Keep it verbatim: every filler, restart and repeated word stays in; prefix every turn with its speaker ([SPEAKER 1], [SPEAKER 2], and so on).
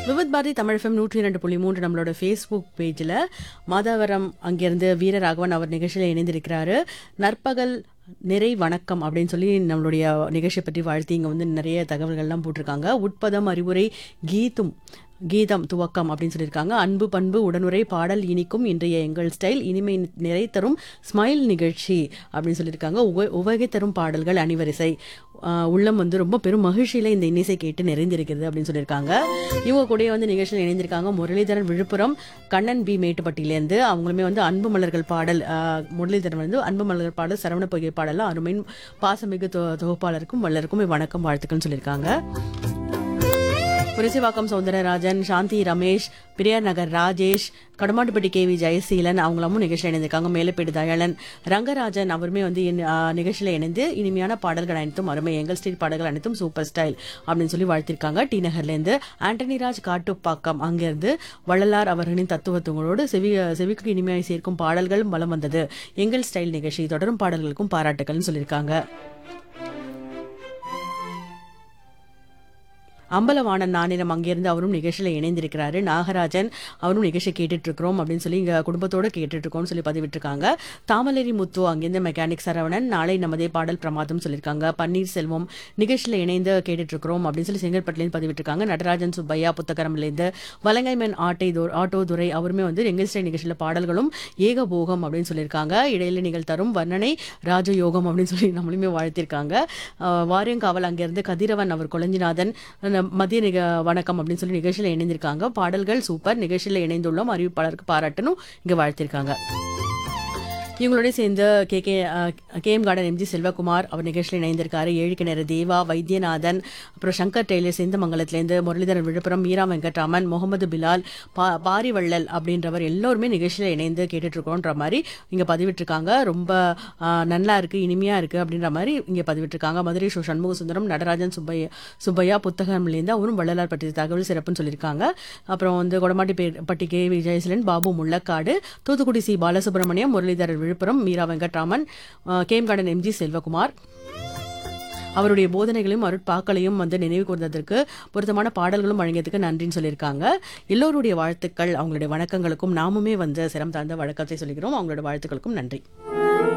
[SPEAKER 1] Vividh Bharathi Tamil FM நூற்றி இரண்டு புள்ளி மூன்று நம்மளோட ஃபேஸ்புக் பேஜில் மாதவரம் அங்கேருந்து வீரராகவன் அவர் நிகழ்ச்சியில் இணைந்திருக்கிறாரு. நற்பகல் நிறை வணக்கம் அப்படின்னு சொல்லி நம்மளுடைய நிகழ்ச்சியை பற்றி வாழ்த்தி இங்கே வந்து நிறைய தகவல்கள்லாம் போட்டிருக்காங்க. உட்பதம் அறிவுரை கீதும் கீதம் துவக்கம் அப்படின்னு சொல்லியிருக்காங்க. அன்பு பண்பு உடனுரை பாடல் இனிக்கும் இன்றைய எங்கள் ஸ்டைல் இனிமை நிறை தரும் ஸ்மைல் நிகழ்ச்சி அப்படின்னு சொல்லியிருக்காங்க. உவ உவகை தரும் பாடல்கள் அணிவரிசை உள்ளம் வந்து ரொம்ப பெரும் மகிழ்ச்சியில் இந்த இன்னிசை கேட்டு நிறைந்திருக்கிறது அப்படின்னு சொல்லியிருக்காங்க. இவங்க கூட வந்து நிகழ்ச்சியில் இணைந்திருக்காங்க முரளிதரன் விழுப்புரம் கண்ணன் பி மேட்டுப்பட்டியிலேருந்து. அவங்களுமே வந்து அன்பு மலர்கள் பாடல் முரளிதரன் வந்து அன்பு மலர்கள் பாடல் சரவண பொய்கை பாடலாம் அருமையின் பாசமிகு தொகுப்பாளருக்கும் வல்லருக்கும் வணக்கம் வாழ்த்துக்கள்னு சொல்லியிருக்காங்க. புரசிவாக்கம் சௌந்தரராஜன், சாந்தி ரமேஷ், பிரியார் நகர் ராஜேஷ், கடமாட்டுப்பட்டி கே வி ஜெயசீலன் அவங்களும் நிகழ்ச்சியில் இணைந்திருக்காங்க. மேலப்பேடு தயாளன், ரங்கராஜன் அவருமே வந்து நிகழ்ச்சியில் இணைந்து இனிமையான பாடல்கள் அனைத்தும் அருமை எங்கள் ஸ்டைல் பாடல்கள் அனைத்தும் சூப்பர் ஸ்டைல் அப்படின்னு சொல்லி வாழ்த்திருக்காங்க. டி நகர்லேருந்து ஆண்டனிராஜ் காட்டுப்பாக்கம் அங்கிருந்து வள்ளலார் அவர்களின் தத்துவத்துவங்களோடு செவி செவிக்கு இனிமையாய் சேர்க்கும் பாடல்கள் வலம் வந்தது எங்கள் ஸ்டைல் நிகழ்ச்சி தொடரும் பாடல்களுக்கும் பாராட்டுகள்னு சொல்லியிருக்காங்க. அம்பலவாணன் நானிரம் அங்கிருந்து அவரும் நிகழ்ச்சியில் இணைந்திருக்கிறாரு. நாகராஜன் அவரும் நிகழ்ச்சி கேட்டுட்டு இருக்கிறோம் அப்படின்னு சொல்லி இங்க குடும்பத்தோடு கேட்டுட்டு இருக்கோம்னு சொல்லி பதிவிட்டிருக்காங்க. தாமலேரி முத்து அங்கிருந்து மெக்கானிக் சரவணன் நாளை நமதே பாடல் பிரமாதம் சொல்லியிருக்காங்க. பன்னீர்செல்வம் நிகழ்ச்சியில் இணைந்து கேட்டுட்டு இருக்கிறோம் அப்படின்னு சொல்லி செங்கல்பட்டுலேருந்து பதிவிட்டிருக்காங்க. நடராஜன் சுப்பையா புத்தகரம்லேருந்து வலங்கைமன் ஆட்டை ஆட்டோ துரை அவருமே வந்து எங்கள் ஸ்டைல் நிகழ்ச்சியில் பாடல்களும் ஏகபோகம் அப்படின்னு சொல்லியிருக்காங்க. இடையில நிகழ் தரும் வர்ணனை ராஜயோகம் அப்படின்னு சொல்லி நம்மளுமே வாழ்த்திருக்காங்க. வாரியங்காவல் அங்கிருந்து கதிரவன் அவர் கொளஞ்சிநாதன் மதிய நிக வணக்கம் அப்படின்னு சொல்லி நிகழ்ச்சியில் இணைந்திருக்காங்க. பாடல்கள் சூப்பர் நிகழ்ச்சியில் இணைந்துள்ளோம் அறிவிப்பாளருக்கு பாராட்டணும் இங்க வாழ்த்திருக்காங்க. இவங்களோட சேர்ந்து K K K M garden MG Selvakumar அவர் நிகழ்ச்சியில் இணைந்திருக்காரு. ஏழுக்கிணறு தேவா, வைத்தியநாதன், அப்புறம் சங்கர் டெய்லர் சேந்தமங்கலத்திலேருந்து முரளிதரன் விழுப்புரம், மீரா வெங்கட்ராமன், முகமது பிலால், பா பாரிவள்ளல் அப்படின்றவர் எல்லோருமே நிகழ்ச்சியில் இணைந்து கேட்டுட்டு இருக்கோன்ற மாதிரி இங்கே பதிவிட்டிருக்காங்க. ரொம்ப நல்லா இருக்கு இனிமையா இருக்கு அப்படின்ற மாதிரி இங்கே பதிவிட்டிருக்காங்க. மதுரை ஷோ சண்முக சுந்தரம், நடராஜன் சுப்பையா சுப்பையா புத்தகம்லேருந்து அவரும் வள்ளலார் பற்றி தகவல் சிறப்புன்னு சொல்லியிருக்காங்க. அப்புறம் வந்து கொடமாட்டி பட்டி K Vijayaseelan, Babu Mullakkadu, Thoothukudi C Balasubramaniam, Muralidharan Villupuram, Meera Venkatraman, game garden MG Selvakumar அவருடைய போதனைகளையும் அருட்பாக்களையும் வந்து நினைவு கூர்ந்ததற்கு பொருத்தமான பாடல்களும் வழங்கியதுக்கு நன்றின்னு சொல்லியிருக்காங்க. எல்லோருடைய வாழ்த்துக்கள் அவங்களுடைய வணக்கங்களுக்கும் நாமுமே வந்து சிரம் தாழ்ந்த வழக்கத்தை சொல்லிக்கிறோம். அவங்களோட வாழ்த்துக்களுக்கும் நன்றி.